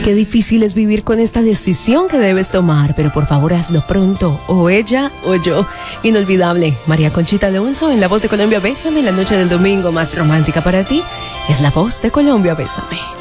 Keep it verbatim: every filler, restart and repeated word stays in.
qué difícil es vivir con esta decisión que debes tomar, pero por favor hazlo pronto, o ella o yo. Inolvidable, María Conchita Alonso en La Voz de Colombia, Bésame, la noche del domingo más romántica para ti, es La Voz de Colombia, Bésame.